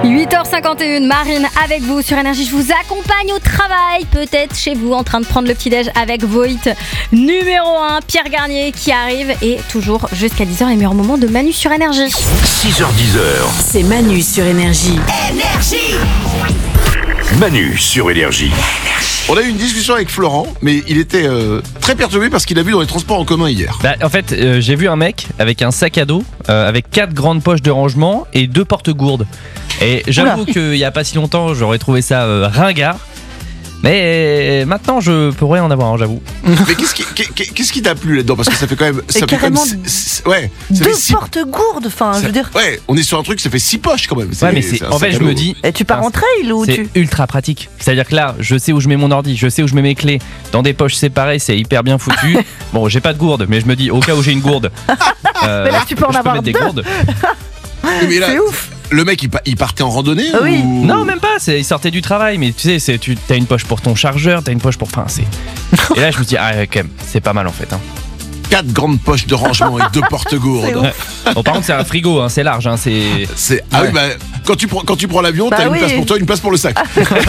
8h51, Marine avec vous sur Énergie. Je vous accompagne au travail, peut-être chez vous en train de prendre le petit-déj avec vos hits numéro 1, Pierre Garnier qui arrive et toujours jusqu'à 10h les meilleurs moments de Manu sur Énergie. 6h-10h. C'est Manu sur Énergie. Manu sur Énergie. On a eu une discussion avec Florent, mais il était très perturbé parce qu'il a vu dans les transports en commun hier. En fait, j'ai vu un mec avec un sac à dos, avec 4 grandes poches de rangement et 2 porte-gourdes. Et j'avoue qu'il n'y a pas si longtemps, j'aurais trouvé ça ringard. Mais maintenant, je pourrais en avoir un, j'avoue. Mais qu'est-ce qui t'a plu là-dedans? Parce que ça fait quand même... Ça fait carrément quand même ouais, ça 2 fait six- porte-gourdes, enfin, je veux dire. Ouais, on est sur un truc, ça fait 6 poches quand même. Ouais, mais c'est, un en fait, sac à je me dos. dis... Et tu pars en trail ou c'est tu... ultra pratique. C'est-à-dire que là, je sais où je mets mon ordi, je sais où je mets mes clés. Dans des poches séparées, c'est hyper bien foutu. Bon, j'ai pas de gourde, mais je me dis, au cas où j'ai une gourde... Mais là, tu peux en je avoir mettre des 2. gourdes. Mais là, C'est ouf. le mec, il partait en randonnée Oui. ou... Non, même pas, il sortait du travail, mais tu sais, t'as une poche pour ton chargeur, t'as une poche pour... Enfin, c'est... Et là, je me dis, ah, quand même, c'est pas mal en fait. 4 grandes poches de rangement et 2 porte-gourdes. C'est ouf. Bon, par contre, c'est un frigo, hein, c'est large, hein, c'est... Ah oui, bah, quand tu prends l'avion, Bah t'as une oui. place pour toi, une place pour le sac.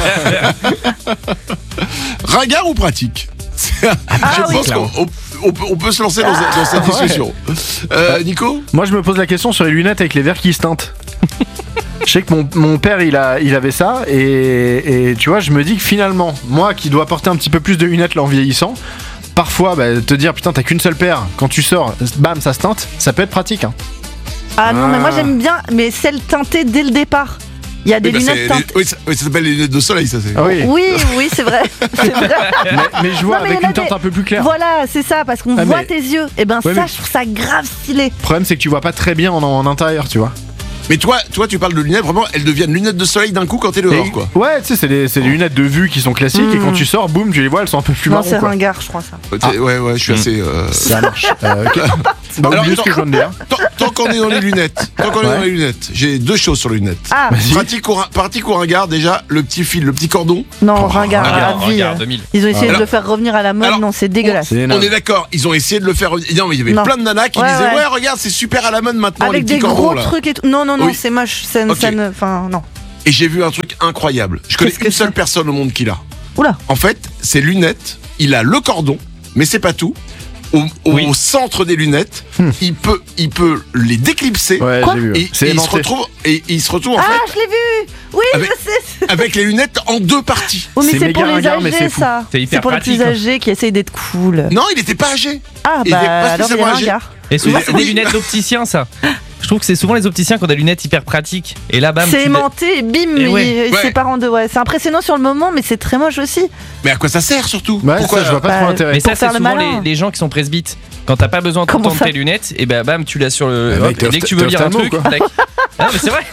Ringard ou pratique? Je oui. pense qu'on peut se lancer dans cette discussion. Nico? Moi, je me pose la question sur les lunettes avec les verres qui se teintent. Je sais que mon père, il avait ça, et tu vois, je me dis que finalement, moi qui dois porter un petit peu plus de lunettes là en vieillissant, parfois, te dire putain, t'as qu'une seule paire, quand tu sors, bam, ça se teinte, ça peut être pratique. Hein. Ah non, mais moi j'aime bien, mais celle teintée dès le départ. Il y a des Oui, bah, lunettes c'est- teintées. oui, ça s'appelle les lunettes de soleil, ça c'est. Ah oui. Oui, c'est vrai. C'est vrai. Mais je vois Non, mais il avec y en a une teinte des- un peu plus claire. Voilà, c'est ça, parce qu'on Ah, voit mais- tes yeux. Et ben Ouais, ça, mais- je trouve ça grave stylé. Le problème, c'est que tu vois pas très bien en intérieur, tu vois. Mais toi, tu parles de lunettes, vraiment, elles deviennent lunettes de soleil d'un coup quand t'es dehors, Et- quoi. Ouais, tu sais, c'est des lunettes de vue qui sont classiques, et quand tu sors, boum, tu les vois, elles sont un peu plus Non, marron, c'est quoi. ringard, je crois ça. Ouais, je suis assez. Ça marche. Bah, Alors, oublie ce que je viens de dire. Tant qu'on est dans les lunettes, j'ai 2 choses sur les lunettes. Ah, Pratique ou ringard, déjà, le petit fil, le petit cordon. non, ringard, à vie. Regarde, 2000. Ils ont essayé Alors- de le faire revenir à la mode, alors- non, c'est dégueulasse. C'est On énorme. est d'accord, ils ont essayé de le faire. Non, mais il y avait Non. plein de nanas qui Ouais, disaient ouais. ouais, regarde, c'est super à la mode maintenant, les Avec petits des cordons gros là. trucs et tout. Non, Oui. c'est moche. Ok. Enfin, non. Et j'ai vu un truc incroyable. Je connais Qu'est-ce que une seule c'est personne au monde qui l'a. Oula. En fait, ces lunettes, il a le cordon, mais c'est pas tout. Au Oui. centre des lunettes, il peut les déclipser. Ouais, Quoi j'ai vu. Et, C'est et il se aimanté. retrouve en Ah, fait je l'ai vu. Oui, Avec- je sais. avec les lunettes en 2 parties. Oui, mais C'est c'est méga pour les ringard, mais âgés, c'est fou. ça. C'est hyper pour les pratique, plus hein. âgés qui essayent d'être cool. Non, il était pas âgé. Ah, Il est pas bah, alors il est spécialement âgé. ringard. Et souvent, Et- c'est oui. des lunettes d'opticiens, ça. Je trouve que c'est souvent les opticiens qui ont des lunettes hyper pratiques. Et là, bam, C'est aimanté, et bim, Et ouais. il sépare en deux. Ouais. C'est impressionnant sur le moment, mais c'est très moche aussi. Mais à quoi ça sert surtout? Ouais, Pourquoi ça, je vois pas Bah, trop l'intérêt. Mais ça, Pour c'est faire le souvent malin. les gens qui sont presbytes. Quand t'as pas besoin tout le Comment temps de ça tes lunettes, et bah bam, tu l'as sur le. Ah, mec, hop, et dès que tu veux t'es lire un ophtalmo, truc, quoi. tac. Ah, mais c'est vrai.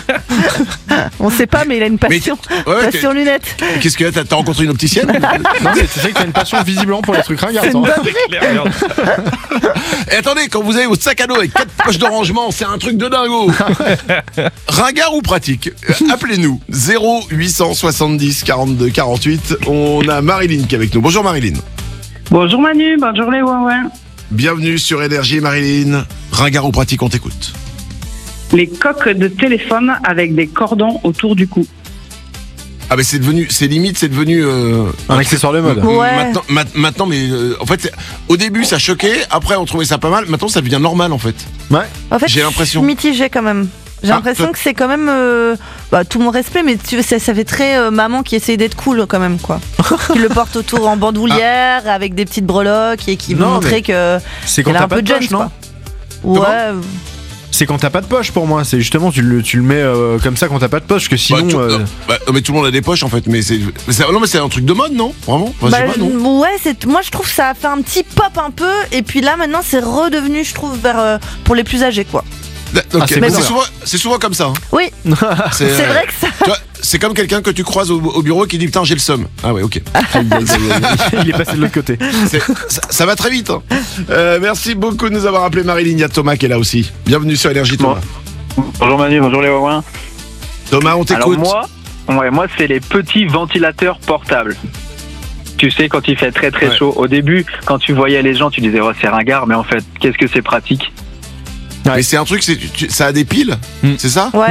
On sait pas, mais il a une Mais passion. ouais, Passion lunettes. Qu'est-ce que t'as rencontré une opticienne? Non, mais tu sais que t'as une passion visiblement pour les trucs ringards. C'est une toi. bonne- C'est clair, regarde. Et attendez, quand vous avez votre sac à dos avec 4 poches de rangement, c'est un truc de dingo. Ringard ou pratique? Appelez-nous 0870 42 48. On a Marilyn qui est avec nous. Bonjour Marilyn. Bonjour Manu, bonjour les Wawa. Bienvenue sur Énergie Marilyn. Ringard ou pratique, on t'écoute. Les coques de téléphone avec des cordons autour du cou. Ah mais c'est devenu Un accessoire de mode. Ouais. Maintenant mais en fait au début ça choquait, après on trouvait ça pas mal, maintenant ça devient normal en fait. Ouais. En fait, J'ai l'impression. je suis mitigée quand même. J'ai Ah, l'impression toi- que c'est quand même tout mon respect, mais ça fait très maman qui essaye d'être cool quand même, quoi. Qui le porte autour en bandoulière avec des petites breloques et qui veut Non, montrer mais que C'est quand elle a t'as un pas peu de de poche, jeune, non? quoi. Ouais. C'est quand t'as pas de poche pour moi. C'est justement tu le mets comme ça quand t'as pas de poche, que sinon. Mais tout le monde a des poches en fait, mais non mais c'est un truc de mode non? Vraiment? Enfin, je sais pas, non. Ouais, moi je trouve que ça a fait un petit pop un peu, et puis là maintenant c'est redevenu, je trouve, vers pour les plus âgés, quoi. Ok, c'est mais bon, c'est souvent comme ça. Hein. Oui, c'est vrai que ça. Tu vois, c'est comme quelqu'un que tu croises au bureau qui dit putain j'ai le seum. Ah ouais, ok. Il est passé de l'autre côté. Ça va très vite. Hein. Merci beaucoup de nous avoir appelé Marilyn. Il y a Thomas qui est là aussi. Bienvenue sur Énergie Thomas. Bonjour Manu, bonjour les Wawins. Thomas, on Alors t'écoute. moi c'est les petits ventilateurs portables. Tu sais, quand il fait très très Ouais. chaud. Au début, quand tu voyais les gens, tu disais oh, c'est ringard, mais en fait, qu'est-ce que c'est pratique. Mais c'est un truc, ça a des piles, c'est ça? Ouais.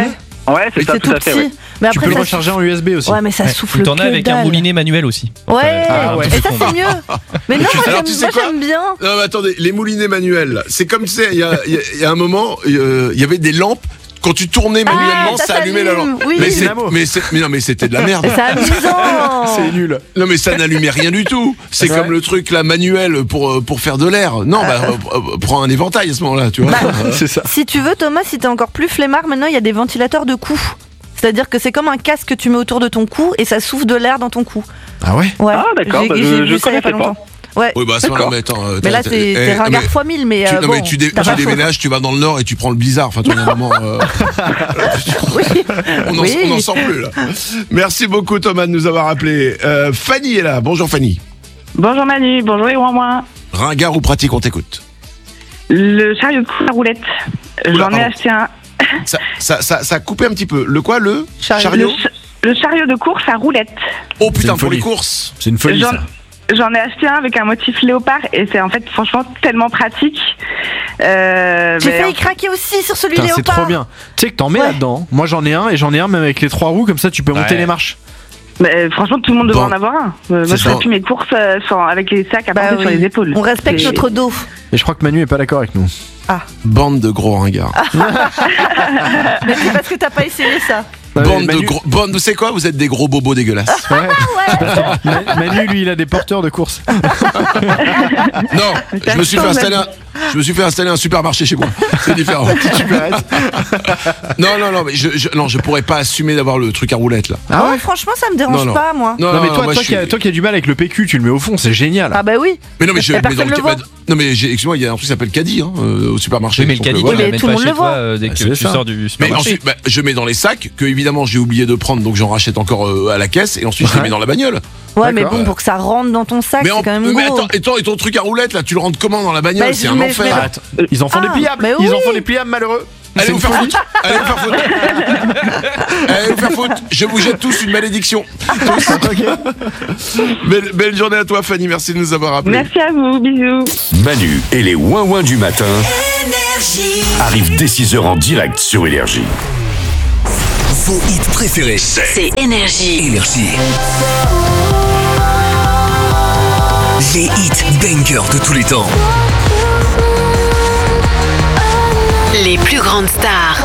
Ouais, c'est ça, C'est tout à fait. petit. Ouais. Mais Tu après, peux le ça recharger en USB aussi. Ouais, mais ça Ouais. souffle Ou t'en que as avec un dalle. moulinet manuel aussi. Ouais, Ah ouais. et ça c'est mieux. Mais non, moi Alors, j'aime tu sais moi, quoi j'aime bien. Non, mais attendez, les moulinets manuels, là, c'est comme tu sais, il y a un moment, il y avait des lampes. Quand tu tournais manuellement, ça ça allumait la s'allume, lampe. oui. Mais, Dynamo. mais c'était de la merde. C'est amusant. C'est nul. Non mais ça n'allumait rien du tout. C'est C'est comme vrai le truc là manuel pour faire de l'air. Non, prends un éventail à ce moment-là, tu vois. C'est ça. Si tu veux, Thomas, si t'es encore plus flemmard, maintenant il y a des ventilateurs de cou. C'est-à-dire que c'est comme un casque que tu mets autour de ton cou et ça souffle de l'air dans ton cou. Ah ouais. Ouais. Ah, d'accord, J'ai bah, j'ai je vu ça il y a pas connaissais pas. longtemps. Ouais. Oui, bah à ce moment-là, D'accord. mais attends. Mais là, t'es ringard fois 1000, mais non, bon, mais tu t'as pas le choix. déménages, tu vas dans le nord et tu prends le blizzard. Enfin, tu vois, à un moment, Oui. on n'en sent plus là. Merci beaucoup Thomas de nous avoir appelé. Fanny est là. Bonjour Fanny. Bonjour Manu, bonjour les ouin-ouin. Ringard ou pratique, on t'écoute. Le chariot de course à roulette, j'en ai pardon. acheté un. Ça a coupé un petit peu. Le quoi, le chariot Le chariot de course à roulette. Oh putain, une pour les folie. courses. C'est une folie. J'en- Ça. J'en ai acheté un avec un motif léopard et c'est en fait franchement tellement pratique. J'ai Mais failli craquer aussi sur celui Putain, c'est léopard. trop bien. Tu sais que t'en mets Ouais. là-dedans. Moi j'en ai un et j'en ai un même avec les 3 roues comme ça tu peux monter Ouais. les marches. franchement, tout le monde devrait Bon. en avoir un. Moi, C'est je ferais ça. plus mes courses avec les sacs à Bah porter sur oui. les épaules. On respecte C'est- notre dos. Et je crois que Manu est pas d'accord avec nous. Bande de gros ringards. Mais c'est parce que t'as pas essayé ça. Bande, vous savez quoi? Vous êtes des gros bobos dégueulasses. Ouais. Manu lui il a des porteurs de courses. Non, je me suis fait installer un supermarché chez moi. C'est différent. Non, mais je pourrais pas assumer d'avoir le truc à roulette là. Ah ouais. Franchement, ça me dérange Non. pas, moi. Non mais toi moi, je suis- toi qui as du mal avec le PQ tu le mets au fond c'est génial. Ah bah oui. Mais non, mais je Et mets dans personne le le voit. non, mais excuse-moi, il y a un truc qui s'appelle caddie au supermarché. Oui, mais le Donc, caddie, voilà. tu mais l'amènes tout le pas monde chez le toi voit. dès que C'est tu ça. sors du Mais supermarché. ensuite, je mets dans les sacs que évidemment j'ai oublié de prendre, donc j'en rachète encore à la caisse et ensuite je les mets dans la bagnole. Ouais, mais D'accord. bon, pour que ça rentre dans ton sac, Mais, c'est quand même mais gros. attends, et ton truc à roulette là, tu le rentres comment dans la bagnole? Bah, C'est je un mets- enfer. je mets- Attends, ils en font des pliables. mais Ils en oui. font des pliables malheureux. Allez C'est vous une faire folie. foutre. Allez vous faire foutre. Allez vous faire foutre. Je vous jette tous une malédiction. Tous. Belle journée à toi Fanny, merci de nous avoir appelés. Merci à vous, bisous. Manu et les ouin-ouin du matin arrivent dès 6h en direct sur Énergie. Vos hits préférés, c'est Énergie. Énergie. Les hits bangers de tous les temps. Les plus grandes stars.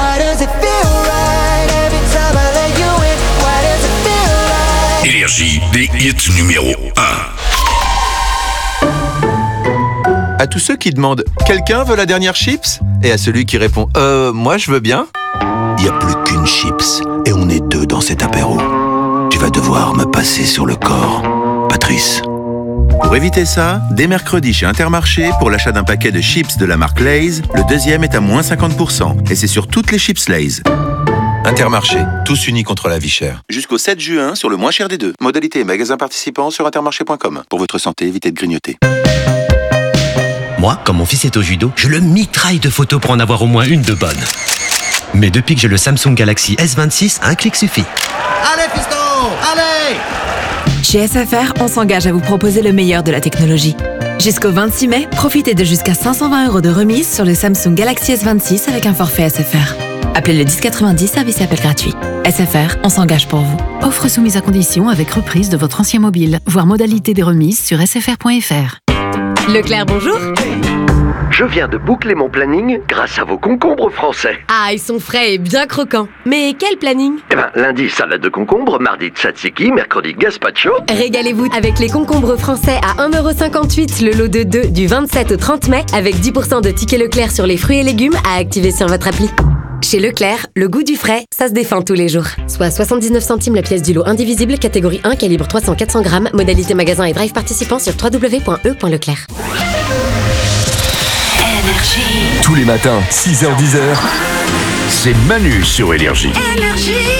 Énergie, les hits numéro 1. À tous ceux qui demandent « Quelqu'un veut la dernière chips ?» et à celui qui répond « Moi je veux bien », Il n'y a plus qu'une chips et on est deux dans cet apéro. Tu vas devoir me passer sur le corps, Patrice. Pour éviter ça, dès mercredi chez Intermarché, pour l'achat d'un paquet de chips de la marque Lay's, le deuxième est à moins 50%. Et c'est sur toutes les chips Lay's. Intermarché, tous unis contre la vie chère. Jusqu'au 7 juin, sur le moins cher des deux. Modalité et magasins participants sur intermarché.com. Pour votre santé, évitez de grignoter. Moi, quand mon fils est au judo, je le mitraille de photos pour en avoir au moins une de bonne. Mais depuis que j'ai le Samsung Galaxy S26, un clic suffit. Allez, fiston, allez! Chez SFR, on s'engage à vous proposer le meilleur de la technologie. Jusqu'au 26 mai, profitez de jusqu'à 520 € de remise sur le Samsung Galaxy S26 avec un forfait SFR. Appelez le 1090, service appel gratuit. SFR, on s'engage pour vous. Offre soumise à condition avec reprise de votre ancien mobile. Voir modalité des remises sur sfr.fr. Leclerc, bonjour. Je viens de boucler mon planning grâce à vos concombres français. Ah, ils sont frais et bien croquants. Mais quel planning? Eh ben, lundi, salade de concombre, mardi, tzatziki, mercredi, gazpacho. Régalez-vous avec les concombres français à 1,58 € le lot de 2 du 27 au 30 mai avec 10% de tickets Leclerc sur les fruits et légumes à activer sur votre appli. Chez Leclerc, le goût du frais, ça se défend tous les jours. Soit 79 centimes la pièce du lot indivisible, catégorie 1, calibre 300-400 grammes, modalité magasin et drive participant sur www.e.leclerc. Tous les matins, 6h-10h, c'est Manu sur Énergie. Énergie.